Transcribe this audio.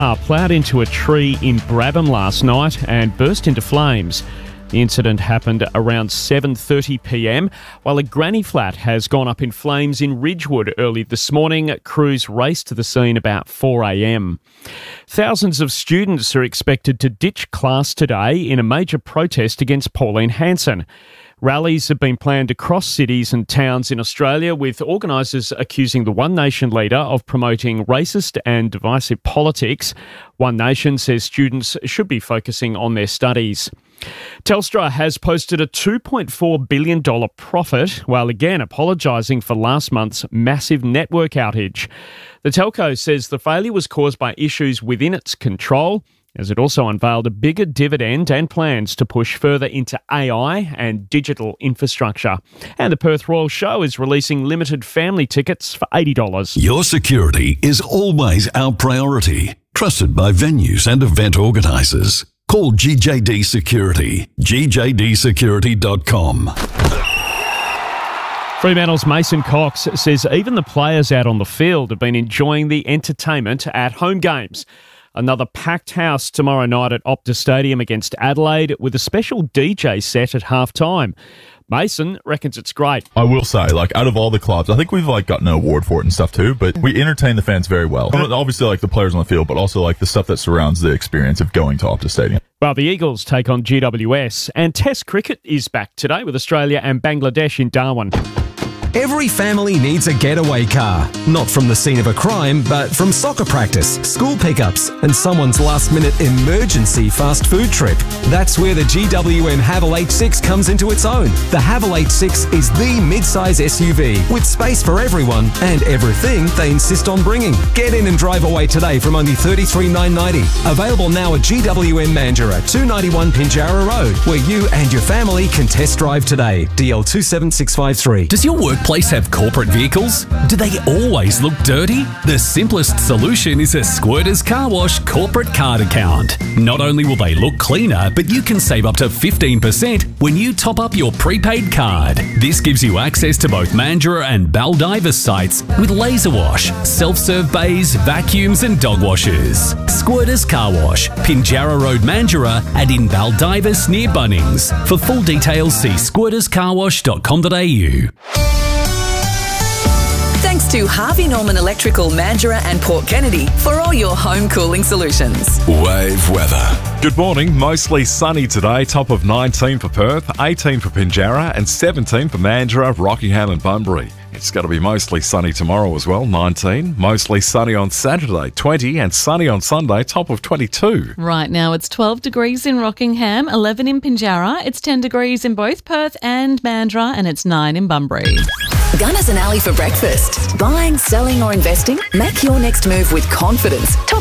car ploughed into a tree in Brabham last night and burst into flames. The incident happened around 7:30 p.m, while a granny flat has gone up in flames in Ridgewood early this morning. Crews raced to the scene about 4 a.m. Thousands of students are expected to ditch class today in a major protest against Pauline Hanson. Rallies have been planned across cities and towns in Australia, with organisers accusing the One Nation leader of promoting racist and divisive politics. One Nation says students should be focusing on their studies. Telstra has posted a $2.4 billion profit, while again apologising for last month's massive network outage. The telco says the failure was caused by issues within its control, as it also unveiled a bigger dividend and plans to push further into AI and digital infrastructure. And the Perth Royal Show is releasing limited family tickets for $80. Your security is always our priority. Trusted by venues and event organisers. Call GJD Security. GJDsecurity.com. Fremantle's Mason Cox says even the players out on the field have been enjoying the entertainment at home games. Another packed house tomorrow night at Optus Stadium against Adelaide, with a special DJ set at half-time. Mason reckons it's great. I will say, out of all the clubs, I think we've, gotten an award for it and stuff too, but we entertain the fans very well. Obviously, the players on the field, but also, the stuff that surrounds the experience of going to Optus Stadium. Well, the Eagles take on GWS, and Test cricket is back today with Australia and Bangladesh in Darwin. Every family needs a getaway car. Not from the scene of a crime, but from soccer practice, school pickups, and someone's last-minute emergency fast food trip. That's where the GWM Haval H6 comes into its own. The Haval H6 is the mid-size SUV with space for everyone and everything they insist on bringing. Get in and drive away today from only $33,990. Available now at GWM Mandurah, 291 Pinjarra Road, where you and your family can test drive today. DL 27653. Does your workplace have corporate vehicles? Do they always look dirty? The simplest solution is a Squirters Car Wash corporate card account. Not only will they look cleaner, but you can save up to 15% when you top up your prepaid card. This gives you access to both Mandurah and Baldivis sites with laser wash, self-serve bays, vacuums and dog washers. Squirters Car Wash, Pinjarra Road, Mandurah, and in Baldivis near Bunnings. For full details, see squirterscarwash.com.au. Thanks to Harvey Norman Electrical, Mandurah and Port Kennedy for all your home cooling solutions. Wave weather. Good morning. Mostly sunny today. Top of 19 for Perth, 18 for Pinjarra and 17 for Mandurah, Rockingham and Bunbury. It's going to be mostly sunny tomorrow as well, 19. Mostly sunny on Saturday, 20, and sunny on Sunday, top of 22. Right now it's 12 degrees in Rockingham, 11 in Pinjarra. It's 10 degrees in both Perth and Mandurah, and it's 9 in Bunbury. Gunners and Ali for breakfast. Buying, selling or investing? Make your next move with confidence. Top